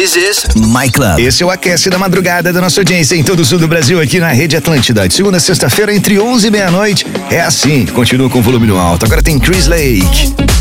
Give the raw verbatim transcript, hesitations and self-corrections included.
This is My Club. Esse é o aquece da madrugada da nossa audiência em todo o sul do Brasil, aqui na Rede Atlântida. De segunda a sexta-feira, entre onze e meia-noite. É assim, continua com o volume no alto. Agora tem Chris Lake.